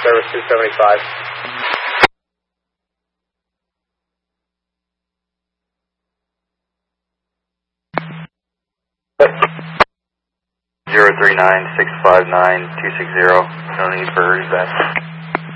service 275. Zero 39 659 260. No need for reset.